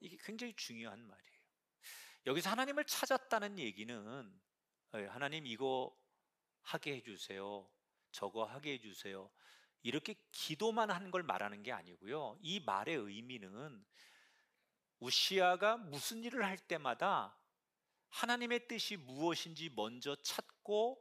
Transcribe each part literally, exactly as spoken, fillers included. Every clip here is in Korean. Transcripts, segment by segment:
이게 굉장히 중요한 말이에요. 여기서 하나님을 찾았다는 얘기는 하나님 이거 하게 해주세요, 저거 하게 해주세요, 이렇게 기도만 한 걸 말하는 게 아니고요. 이 말의 의미는 우시아가 무슨 일을 할 때마다 하나님의 뜻이 무엇인지 먼저 찾고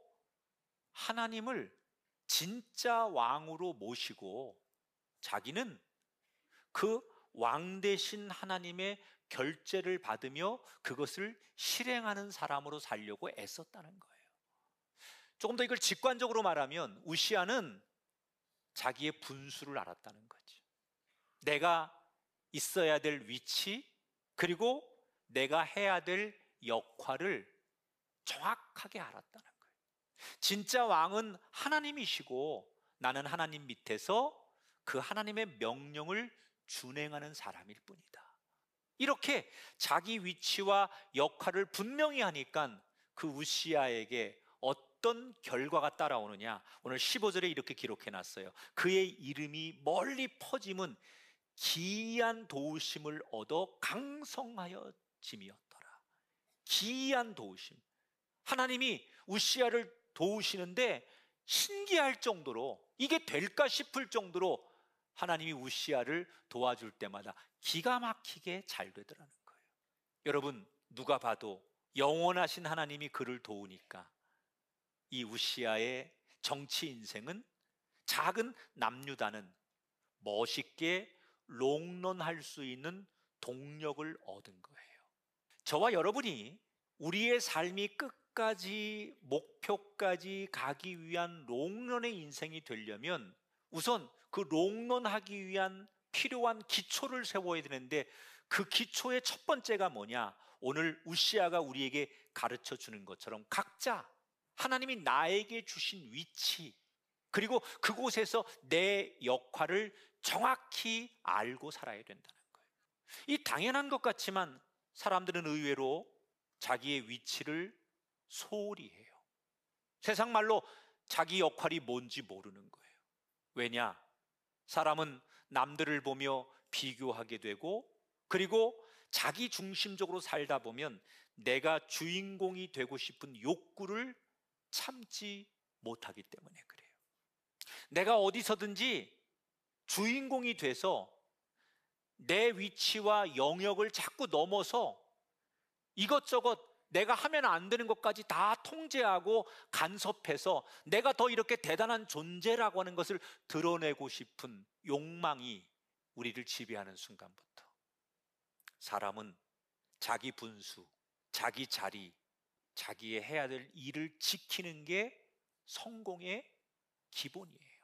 하나님을 진짜 왕으로 모시고 자기는 그 왕 대신 하나님의 결제를 받으며 그것을 실행하는 사람으로 살려고 애썼다는 거예요. 조금 더 이걸 직관적으로 말하면 우시아는 자기의 분수를 알았다는 거죠. 내가 있어야 될 위치, 그리고 내가 해야 될 역할을 정확하게 알았다는 거예요. 진짜 왕은 하나님이시고 나는 하나님 밑에서 그 하나님의 명령을 준행하는 사람일 뿐이다. 이렇게 자기 위치와 역할을 분명히 하니까 그 우시아에게 어떤 결과가 따라오느냐, 오늘 십오 절에 이렇게 기록해 놨어요. 그의 이름이 멀리 퍼짐은 기이한 도우심을 얻어 강성하여 짐이었더라. 기이한 도우심. 하나님이 우시아를 도우시는데 신기할 정도로, 이게 될까 싶을 정도로 하나님이 우시아를 도와줄 때마다 기가 막히게 잘 되더라는 거예요. 여러분, 누가 봐도 영원하신 하나님이 그를 도우니까 이 우시아의 정치 인생은 작은 남유다는 멋있게 롱런할 수 있는 동력을 얻은 거예요. 저와 여러분이 우리의 삶이 끝까지 목표까지 가기 위한 롱런의 인생이 되려면 우선 그 롱런하기 위한 필요한 기초를 세워야 되는데, 그 기초의 첫 번째가 뭐냐? 오늘 우시아가 우리에게 가르쳐 주는 것처럼 각자 하나님이 나에게 주신 위치, 그리고 그곳에서 내 역할을 정확히 알고 살아야 된다는 거예요. 이 당연한 것 같지만 사람들은 의외로 자기의 위치를 소홀히 해요. 세상 말로 자기 역할이 뭔지 모르는 거예요. 왜냐? 사람은 남들을 보며 비교하게 되고, 그리고 자기 중심적으로 살다 보면 내가 주인공이 되고 싶은 욕구를 참지 못하기 때문에 그래요. 내가 어디서든지 주인공이 돼서 내 위치와 영역을 자꾸 넘어서 이것저것 내가 하면 안 되는 것까지 다 통제하고 간섭해서 내가 더 이렇게 대단한 존재라고 하는 것을 드러내고 싶은 욕망이 우리를 지배하는 순간부터 사람은 자기 분수, 자기 자리, 자기의 해야 될 일을 지키는 게 성공의 기본이에요.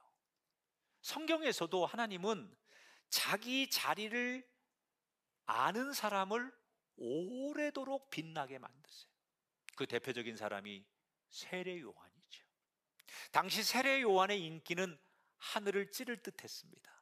성경에서도 하나님은 자기 자리를 아는 사람을 오래도록 빛나게 만드세요. 그 대표적인 사람이 세례 요한이죠. 당시 세례 요한의 인기는 하늘을 찌를 듯 했습니다.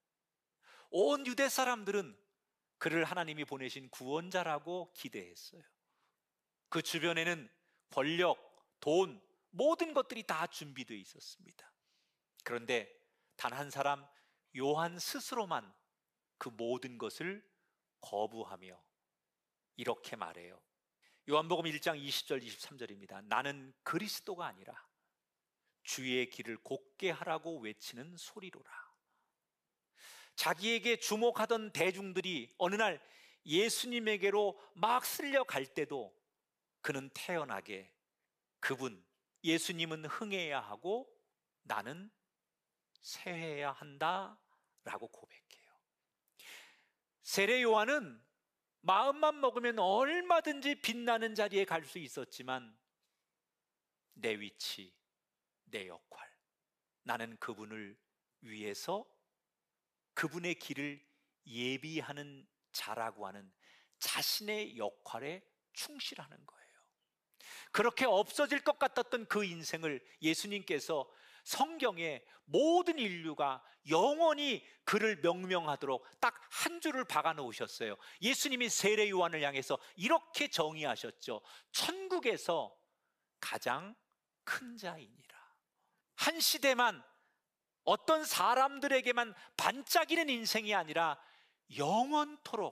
온 유대 사람들은 그를 하나님이 보내신 구원자라고 기대했어요. 그 주변에는 권력, 돈, 모든 것들이 다 준비되어 있었습니다. 그런데 단 한 사람 요한 스스로만 그 모든 것을 거부하며 이렇게 말해요. 요한복음 일 장 이십 절 이십삼 절입니다. 나는 그리스도가 아니라 주의 길을 곧게 하라고 외치는 소리로라. 자기에게 주목하던 대중들이 어느 날 예수님에게로 막 쓸려갈 때도 그는 태연하게 그분, 예수님은 흥해야 하고 나는 쇠해야 한다 라고 고백해요. 세례 요한은 마음만 먹으면 얼마든지 빛나는 자리에 갈 수 있었지만 내 위치, 내 역할, 나는 그분을 위해서 그분의 길을 예비하는 자라고 하는 자신의 역할에 충실하는 거예요. 그렇게 없어질 것 같았던 그 인생을 예수님께서 성경에 모든 인류가 영원히 그를 명명하도록 딱 한 줄을 박아 놓으셨어요. 예수님이 세례 요한을 향해서 이렇게 정의하셨죠. 천국에서 가장 큰 자이니라. 한 시대만, 어떤 사람들에게만 반짝이는 인생이 아니라 영원토록